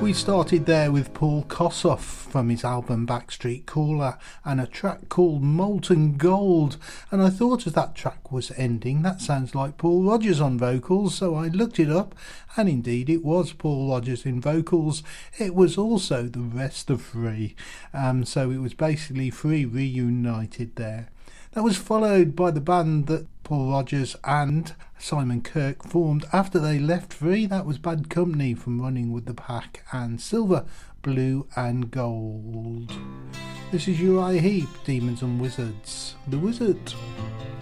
We started there with Paul Kossoff from his album Backstreet Caller and a track called Molten Gold, and I thought as that track was ending that sounds like Paul Rodgers on vocals, so I looked it up and indeed it was Paul Rodgers in vocals. It was also the rest of Free, so it was basically Free reunited there. That was followed by the band that Paul Rodgers and Simon Kirke formed after they left Free. That was Bad Company from Running with the Pack and Silver, Blue and Gold. This is Uriah Heep, Demons and Wizards. The Wizard.